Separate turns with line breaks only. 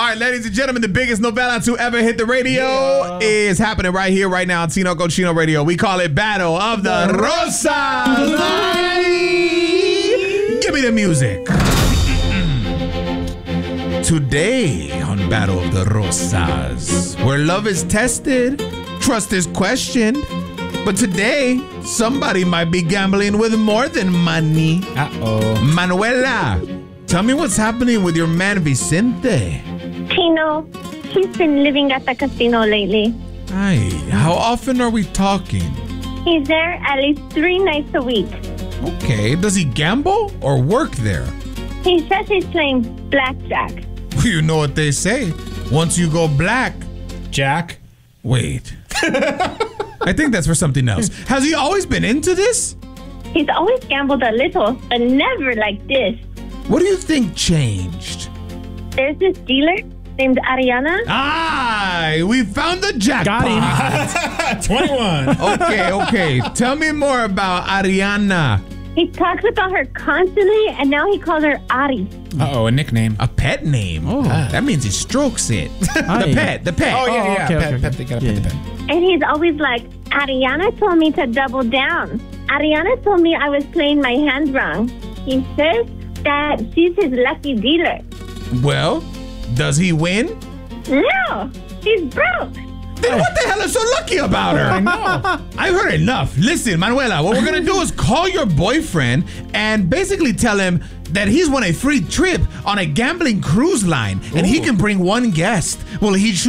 right, ladies and gentlemen, the biggest novela to ever hit the radio is happening right here, right now on Tino Cochino Radio. We call it Battle of the Rosas. Give me the music. Today on Battle of the Rosas, where love is tested, trust is questioned, but today, somebody might be gambling with more than money.
Uh-oh.
Manuela, tell me what's happening with your man Vicente.
Tino, he's been living at the casino lately.
Ay, how often are we talking?
He's there at least 3 nights a week.
Okay, does he gamble or work there?
He says he's playing blackjack.
You know what they say. Once you go black...
Jack?
Wait. I think that's for something else. Has he always been into this?
He's always gambled a little, but never like this.
What do you think changed?
There's this dealer named Ariana.
Aye, we found the jackpot.
Got him. 21.
Okay. Tell me more about Ariana.
He talks about her constantly, and now he calls her Ari.
Uh-oh, a nickname.
A pet name.
Oh.
That means he strokes it. The pet.
Oh, yeah.
Okay.
Pet, they gotta pet the pet.
And he's always like, Ariana told me to double down. Ariana told me I was playing my hand wrong. He says that she's his lucky dealer.
Well, does he win?
No, he's broke.
Then what the hell is so lucky about her?
I know.
I've heard enough. Listen, Manuela, what we're going to do is call your boyfriend and basically tell him that he's won a free trip on a gambling cruise line and he can bring one guest. Well, he